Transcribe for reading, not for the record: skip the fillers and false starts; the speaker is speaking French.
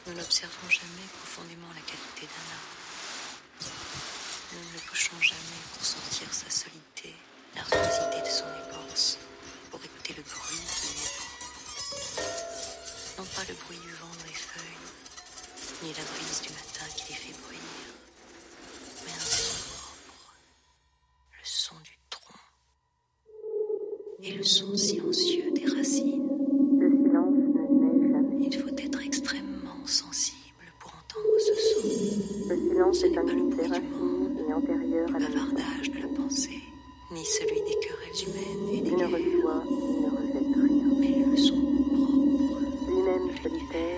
Nous n'observons jamais profondément la qualité d'un arbre. Nous ne le touchons jamais pour sentir sa solidité, l'harmonisité de son écorce, pour écouter le bruit qui lui est propre. Non pas le bruit du vent dans les feuilles, ni la brise du matin qui les fait bruire, mais un son propre, le son du tronc et le son silencieux des racines. Le silence ne naît jamais. Il faut être extrêmement sensible pour entendre ce son. Le silence Ce est n'est un pas le bruit bruit du racine monde, et antérieur le à la naissance. bavardage de la pensée, ni celui des querelles humaines et des Il ne guerres, reçoit, il ne rejette rien. mais le son propre, Lui-même solitaire,